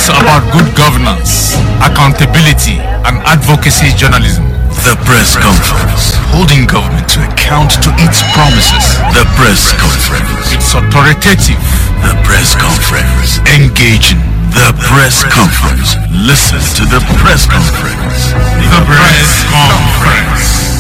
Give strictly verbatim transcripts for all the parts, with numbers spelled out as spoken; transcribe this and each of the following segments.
It's about good governance, accountability, and advocacy journalism. The Press Conference, holding government to account to its promises. The Press Conference. It's authoritative. The Press Conference. Engaging. The Press Conference. Listen to the Press Conference. The Press Conference.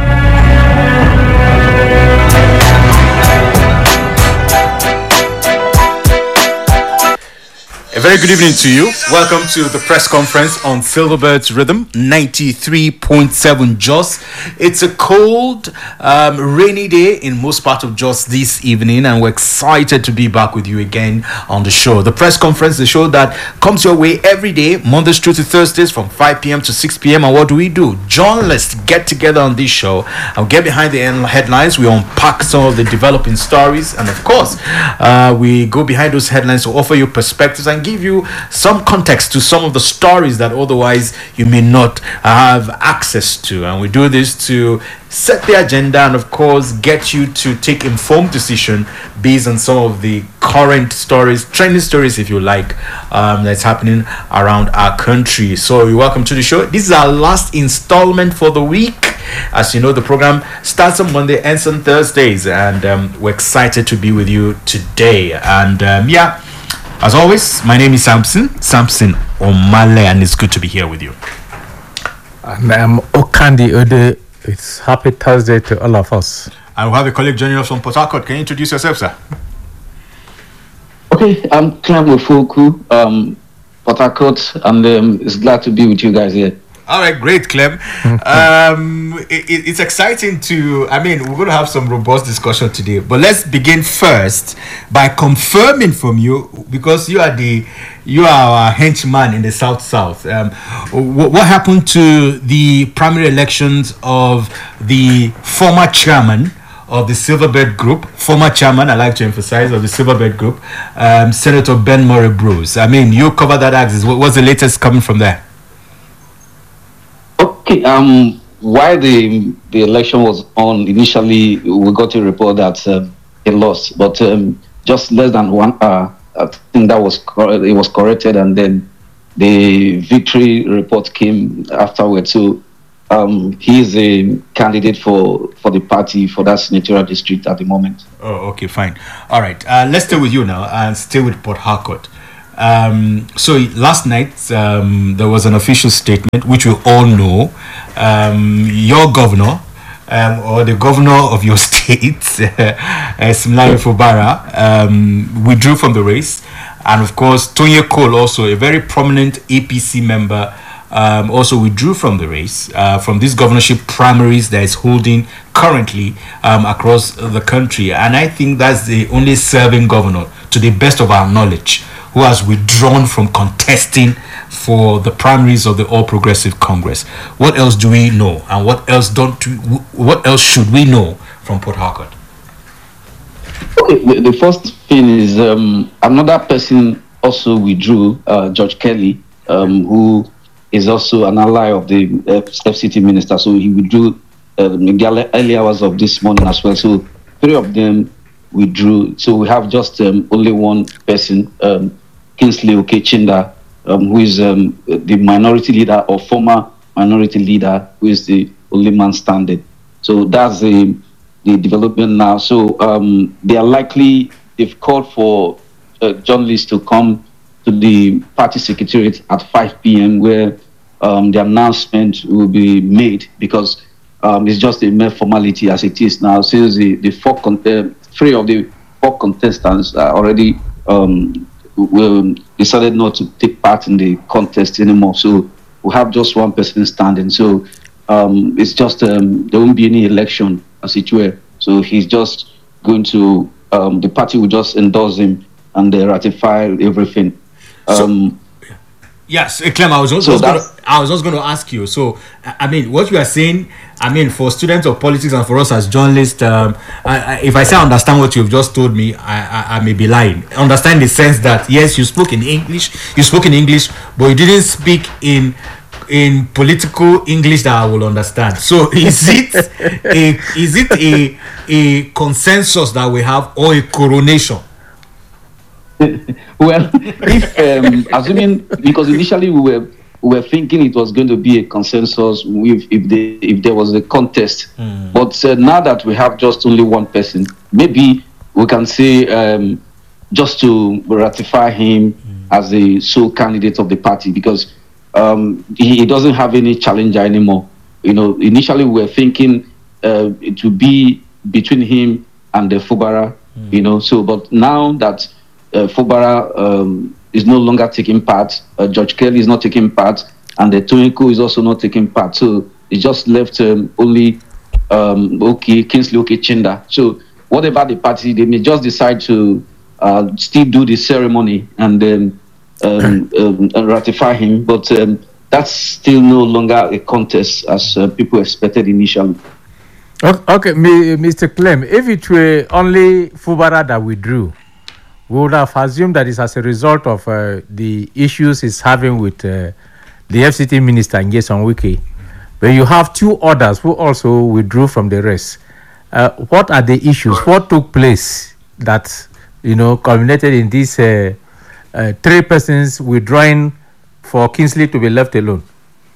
A very good evening to you. Welcome to the press conference on Silverbird's Rhythm ninety-three point seven Jos. It's a cold, um, rainy day in most parts of Jos this evening, and we're excited to be back with you again on the show. The press conference, the show that comes your way every day, Mondays through to Thursdays from five p.m. to six p.m. And what do we do? Journalists get together on this show and get behind the headlines. We unpack some of the developing stories, and of course, uh, we go behind those headlines to offer you perspectives and give you some context to some of the stories that otherwise you may not have access to. And we do this to set the agenda and of course get you to take informed decision based on some of the current stories, trending stories if you like, um, that's happening around our country. So you're welcome to the show. This is our last installment for the week. As you know, the program starts on Monday, ends on Thursdays, and um, we're excited to be with you today. And um, yeah, as always, my name is Samson, Samson Omale, and it's good to be here with you. And I'm Okandi Ode. It's happy Thursday to all of us. I will have a colleague joining us from Port Harcourt. Can you introduce yourself, sir? Okay, I'm Clem Ofoku, um, Port Harcourt, and um, it's glad to be with you guys here. All right, great, Clem. um, it, it, it's exciting to, I mean, we're going to have some robust discussion today, but let's begin first by confirming from you, because you are the, you are our henchman in the South South. Um, what, what happened to the primary elections of the former chairman of the Silverbird Group, former chairman, I like to emphasize, of the Silverbird Group, um, Senator Ben Murray Bruce? I mean, you covered that axis. What, what's the latest coming from there? Okay, um, while the the election was on, initially we got a report that uh, he lost, but um, just less than one hour, I think that was it was corrected, and then the victory report came afterwards. So um, he is a candidate for, for the party for that senatorial district at the moment. Oh, okay, fine. All right, uh, let's stay with you now and stay with Port Harcourt. Um, so last night um, there was an official statement which we all know. Um, your governor um, or the governor of your state, uh, Siminalayi Fubara, um, withdrew from the race, and of course Tonye Cole, also a very prominent A P C member, um, also withdrew from the race uh, from this governorship primaries that is holding currently um, across the country. And I think that's the only serving governor, to the best of our knowledge, who has withdrawn from contesting for the primaries of the All Progressive Congress. What else do we know, and what else don't we, what else should we know from Port Harcourt? Okay, the, the first thing is um, another person also withdrew, uh, George Kelly, um, who is also an ally of the F C T minister. So he withdrew uh, in the early hours of this morning as well. So three of them withdrew. So we have just um, only one person, um, Kingsley Okechinda, um, who is um, the minority leader or former minority leader, who is the only man standing. So that's the, the development now. So um, they are likely, they've called for uh, journalists to come to the party secretariat at five p.m. where um, the announcement will be made, because um, it's just a mere formality as it is now. Since the, the four con- uh, three of the four contestants are already um, will decided not to take part in the contest anymore. So we have just one person standing. So um, it's just um, there won't be any election as it were. So he's just going to um, the party will just endorse him and they ratify everything. Um, so, yes, Clem, I was just, so just going to, I was just going to ask you. So, I mean, what you are saying, I mean, for students of politics and for us as journalists, um, I, I, if I say I understand what you've just told me, I, I, I may be lying. Understand the sense that, yes, you spoke in English, you spoke in English, but you didn't speak in in political English that I will understand. So is it a is it a a consensus that we have, or a coronation? Well, if um, assuming because initially we were we were thinking it was going to be a consensus if if, they, if there was a contest, mm. but uh, now that we have just only one person, maybe we can say um, just to ratify him mm. as the sole candidate of the party because um, he, he doesn't have any challenger anymore. You know, initially we were thinking uh, it would be between him and the Fubara. Mm. You know, so but now that uh, Fubara um, is no longer taking part, uh, George Kelly is not taking part, and the Toyinka is also not taking part. So it just left um, only um, okay Kingsley Okechinda. So whatever the party, they may just decide to uh, still do the ceremony and then um, um, and ratify him, but um, that's still no longer a contest as uh, people expected initially. Okay, Mister Clem, if it were only Fubara that withdrew, we would have assumed that it's as a result of uh, the issues he's having with uh, the F C T minister, Nyesom Wike. But you have two others who also withdrew from the race. Uh, what are the issues? What took place that, you know, culminated in these uh, uh, three persons withdrawing for Kingsley to be left alone?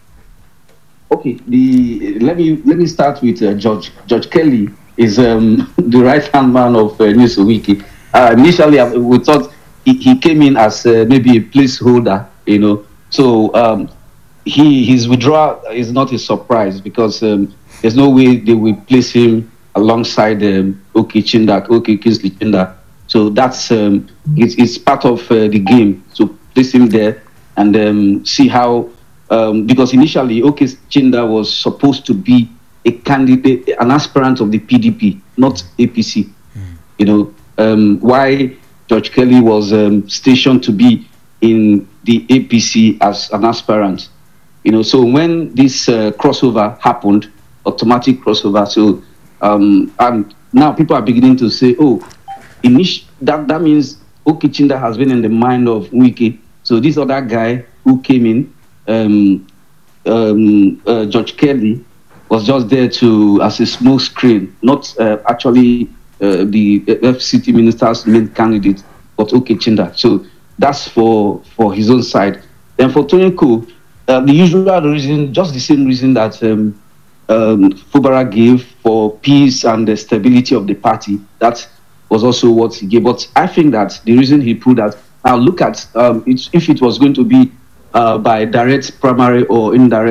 Okay, the let me let me start with uh, George George Kelly is um, the right hand man of uh, Nyesom Wike. Uh, initially, uh, we thought he, he came in as uh, maybe a placeholder, you know. So um, he his withdrawal is not a surprise because um, there's no way they will place him alongside um, Okechinda, Oke Kingsley Chinda. So that's um, it's, it's part of uh, the game to place him there and um, see how. Um, because initially, Okechinda was supposed to be a candidate, an aspirant of the P D P, not A P C. Mm. You know, um, why George Kelly was um, stationed to be in the A P C as an aspirant. You know, so when this uh, crossover happened, automatic crossover, so um, and now people are beginning to say, oh, init- that, that means Okechinda has been in the mind of Wike. So this other guy who came in, Um, um, uh, George Kelly was just there to as a smoke screen, not uh, actually uh, the F C T minister's main candidate, but Okechinda. So that's for for his own side. Then for Toyinka, uh, the usual reason, just the same reason that um, um, Fubara gave for peace and the stability of the party. That was also what he gave. But I think that the reason he put that, now look at um, it's, if it was going to be Uh, by direct primary or indirect